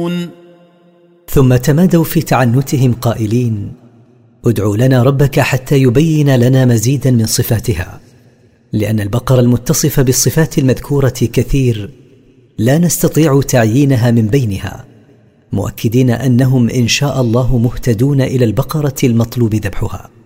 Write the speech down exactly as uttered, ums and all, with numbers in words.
يعلمون. ثم تمادوا في تعنتهم قائلين: ادع لنا ربك حتى يبين لنا مزيدا من صفاتها، لأن البقرة المتصفة بالصفات المذكورة كثير لا نستطيع تعيينها من بينها، مؤكدين أنهم إن شاء الله مهتدون إلى البقرة المطلوب ذبحها.